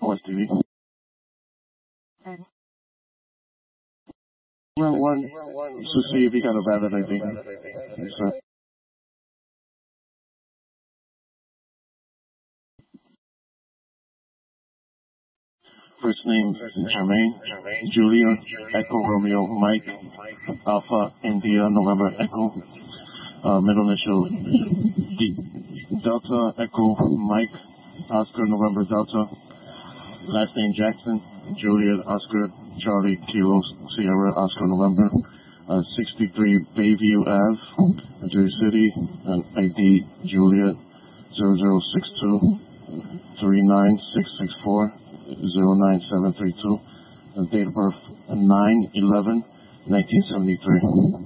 West TV. Round one, to see if he got a valid ID. So, first name, Jermaine, Julia, Echo Romeo, Mike, Alpha, India, November, Echo, middle initial, D, Delta, Echo, Mike, Oscar, November, Delta, last name Jackson, Juliet, Oscar, Charlie, Kilo, Sierra, Oscar, November, 63 Bayview Ave, New Jersey City, ID Juliet, 0062 39664 09732, date of birth 9/11/1973.